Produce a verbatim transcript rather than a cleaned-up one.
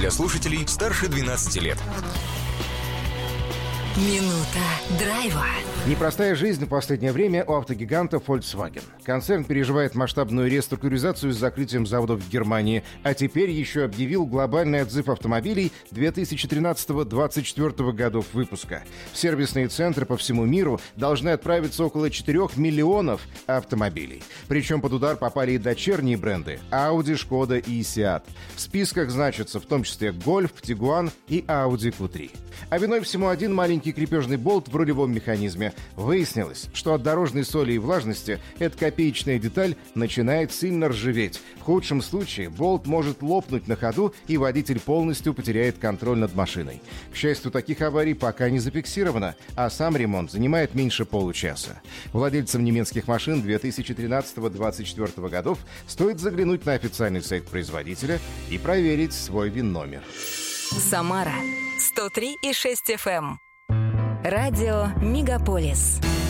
для слушателей старше двенадцати лет. Минута драйва. Непростая жизнь в последнее время у автогиганта Volkswagen. Концерн переживает масштабную реструктуризацию с закрытием заводов в Германии, а теперь еще объявил глобальный отзыв автомобилей две тысячи тринадцатого — двадцать четвёртого годов выпуска. В сервисные центры по всему миру должны отправиться около четырёх миллионов автомобилей. Причем под удар попали и дочерние бренды Audi, Skoda и Seat. В списках значатся в том числе Golf, Tiguan и Audi кью три. А виной всему один маленький крепежный болт в рулевом механизме. Выяснилось, что от дорожной соли и влажности эта копеечная деталь начинает сильно ржаветь. В худшем случае болт может лопнуть на ходу, и водитель полностью потеряет контроль над машиной. К счастью, таких аварий пока не зафиксировано, а сам ремонт занимает меньше получаса. Владельцам немецких машин две тысячи тринадцатого — двадцать четвёртого годов стоит заглянуть на официальный сайт производителя и проверить свой ВИН-номер. Самара сто три и шесть эф эм. Радио Мегаполис.